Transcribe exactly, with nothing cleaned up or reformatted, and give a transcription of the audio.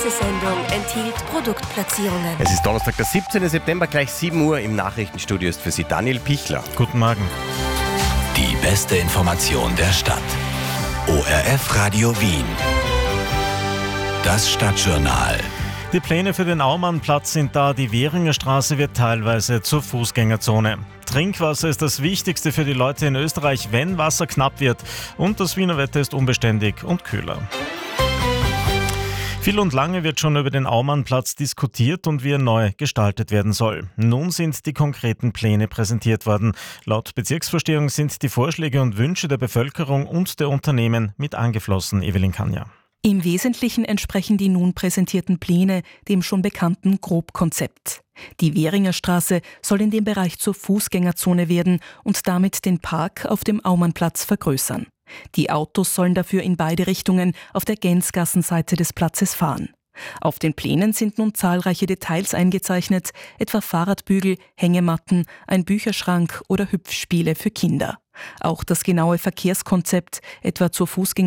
Diese Sendung enthielt Produktplatzierungen. Es ist Donnerstag, der siebzehnten September, gleich sieben Uhr. Im Nachrichtenstudio ist für Sie Daniel Pichler. Guten Morgen. Die beste Information der Stadt. O R F Radio Wien. Das Stadtjournal. Die Pläne für den Aumannplatz sind da. Die Währinger Straße wird teilweise zur Fußgängerzone. Trinkwasser ist das Wichtigste für die Leute in Österreich, wenn Wasser knapp wird. Und das Wiener Wetter ist unbeständig und kühler. Viel und lange wird schon über den Aumannplatz diskutiert und wie er neu gestaltet werden soll. Nun sind die konkreten Pläne präsentiert worden. Laut Bezirksvorstehung sind die Vorschläge und Wünsche der Bevölkerung und der Unternehmen mit angeflossen. Evelyn Kanja. Im Wesentlichen entsprechen die nun präsentierten Pläne dem schon bekannten Grobkonzept. Die Währinger Straße soll in dem Bereich zur Fußgängerzone werden und damit den Park auf dem Aumannplatz vergrößern. Die Autos sollen dafür in beide Richtungen auf der Gänzgassenseite des Platzes fahren. Auf den Plänen sind nun zahlreiche Details eingezeichnet, etwa Fahrradbügel, Hängematten, ein Bücherschrank oder Hüpfspiele für Kinder. Auch das genaue Verkehrskonzept, etwa zur Fußgänger